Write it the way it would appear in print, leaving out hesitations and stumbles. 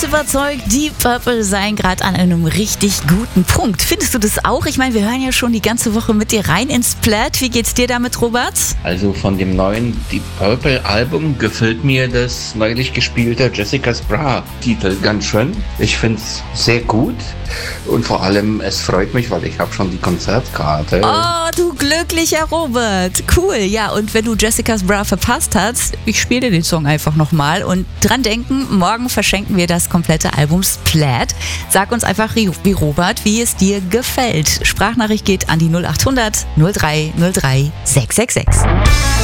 ganz überzeugt, Deep Purple seien gerade an einem richtig guten Punkt. Findest du das auch? Ich meine, wir hören ja schon die ganze Woche mit dir rein ins Plaid. Wie geht's dir damit, Robert? Also von dem neuen Deep Purple Album gefällt mir das neulich gespielte Jessica's Bra Titel ganz schön. Ich finde es sehr gut und vor allem es freut mich, weil ich habe schon die Konzertkarte. Oh, du glücklicher Robert. Cool, ja. Und wenn du Jessica's Bra verpasst hast, ich spiele dir den Song einfach nochmal. Und dran denken, morgen verschenken wir das komplette Album Plaid. Sag uns einfach wie Robert, wie es dir gefällt. Sprachnachricht geht an die 0800 03 03 666.